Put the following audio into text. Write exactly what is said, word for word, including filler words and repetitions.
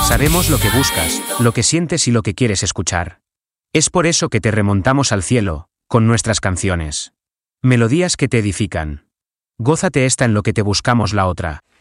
Sabemos lo que buscas, lo que sientes y lo que quieres escuchar. Es por eso que te remontamos al cielo, con nuestras canciones. Melodías que te edifican. Gózate esta en lo que te buscamos la otra.